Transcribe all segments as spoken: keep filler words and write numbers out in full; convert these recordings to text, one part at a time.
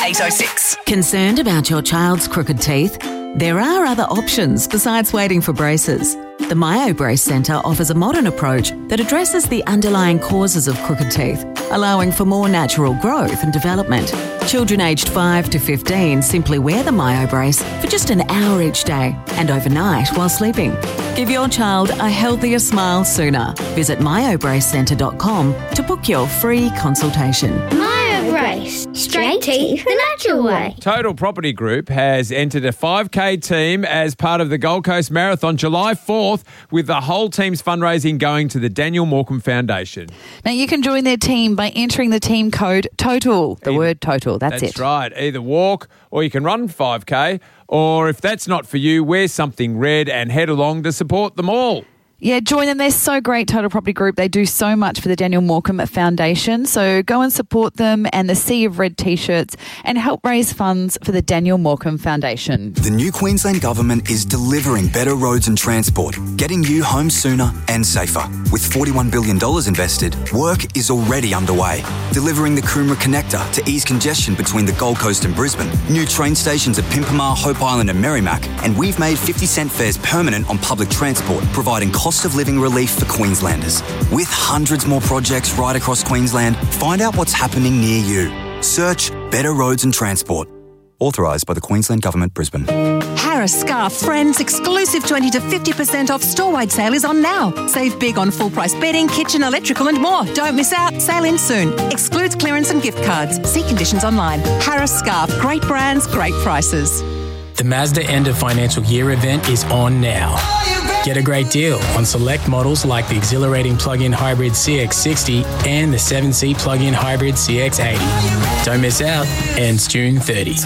eight oh six. Concerned about your child's crooked teeth? There are other options besides waiting for braces. The MyoBrace Centre offers a modern approach that addresses the underlying causes of crooked teeth, allowing for more natural growth and development. Children aged five to fifteen simply wear the MyoBrace for just an hour each day and overnight while sleeping. Give your child a healthier smile sooner. Visit myo brace centre dot com to book your free consultation. MyoBrace. Straight teeth the natural way. Total Property Group has entered a five K team as part of the Gold Coast Marathon July fourth, with the whole team's fundraising going to the Daniel Morcombe Foundation. Now, you can join their team by entering the team code TOTAL, the Either, word TOTAL, that's, that's it. That's right. Either walk or you can run five K, or if that's not for you, wear something red and head along to support them all. Yeah, join them. They're so great, Total Property Group. They do so much for the Daniel Morcombe Foundation. So go and support them and the Sea of Red T-shirts and help raise funds for the Daniel Morcombe Foundation. The new Queensland Government is delivering better roads and transport, getting you home sooner and safer. With forty-one billion dollars invested, work is already underway. Delivering the Coomera Connector to ease congestion between the Gold Coast and Brisbane, new train stations at Pimpamar, Hope Island and Merrimack, and we've made fifty cent fares permanent on public transport, providing cost of living relief for Queenslanders. With hundreds more projects right across Queensland, find out what's happening near you. Search Better Roads and Transport. Authorised by the Queensland Government, Brisbane. Harris Scarf Friends exclusive twenty to fifty percent off store-wide sale is on now. Save big on full-price bedding, kitchen, electrical and more. Don't miss out. Sale ends soon. Excludes clearance and gift cards. See conditions online. Harris Scarf. Great brands, great prices. The Mazda end of financial year event is on now. Get a great deal on select models like the exhilarating plug-in hybrid C X sixty and the seven-seat plug-in hybrid C X eighty. Don't miss out. Ends June thirtieth.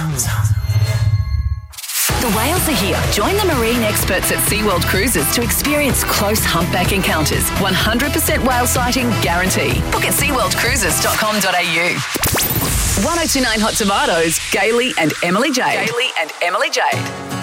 The whales are here. Join the marine experts at SeaWorld Cruises to experience close humpback encounters. one hundred percent whale sighting guarantee. Book at sea world cruises dot com dot a u. one oh two point nine Hot Tomatoes, Gailey and Emily Jade. Gailey and Emily Jade.